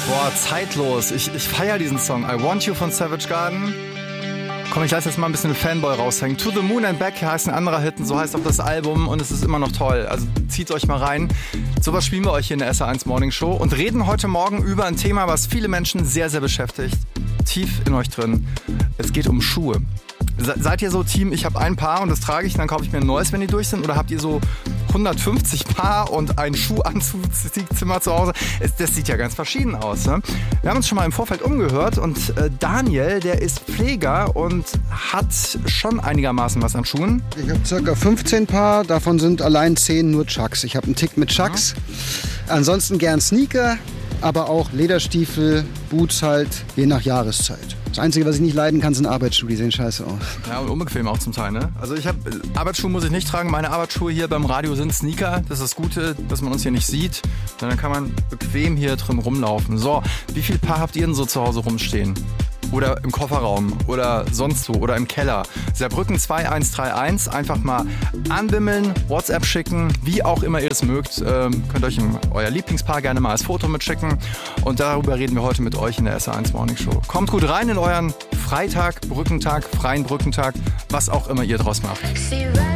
Boah, zeitlos. Ich feiere diesen Song. I Want You von Savage Garden. Komm, ich lasse jetzt mal ein bisschen Fanboy raushängen. To the Moon and Back heißt ein anderer Hit und so heißt auch das Album und es ist immer noch toll. Also zieht euch mal rein. Sowas spielen wir euch hier in der SR1 Morning Show und reden heute Morgen über ein Thema, was viele Menschen sehr, sehr beschäftigt. Tief in euch drin. Es geht um Schuhe. Seid ihr so Team, ich habe ein Paar und das trage ich, dann kaufe ich mir ein neues, wenn die durch sind? Oder habt ihr so 150 Paar und ein Schuhanzugzimmer zu Hause? Das sieht ja ganz verschieden aus. Ne? Wir haben uns schon mal im Vorfeld umgehört und Daniel, der ist Pfleger und hat schon einigermaßen was an Schuhen. Ich habe ca. 15 Paar, davon sind allein 10 nur Chucks. Ich habe einen Tick mit Chucks. Ansonsten gern Sneaker, aber auch Lederstiefel, Boots halt, je nach Jahreszeit. Das Einzige, was ich nicht leiden kann, sind Arbeitsschuhe, die sehen scheiße aus. Ja, und unbequem auch zum Teil, ne? Also Arbeitsschuhe muss ich nicht tragen. Meine Arbeitsschuhe hier beim Radio sind Sneaker. Das ist das Gute, dass man uns hier nicht sieht. Dann kann man bequem hier drin rumlaufen. So, wie viele Paar habt ihr denn so zu Hause rumstehen? Oder im Kofferraum oder sonst wo oder im Keller. Saarbrücken 2131, einfach mal anwimmeln, WhatsApp schicken, wie auch immer ihr es mögt. Könnt euch euer Lieblingspaar gerne mal als Foto mitschicken. Und darüber reden wir heute mit euch in der SR1 Morning Show. Kommt gut rein in euren Freitag, Brückentag, freien Brückentag, was auch immer ihr draus macht.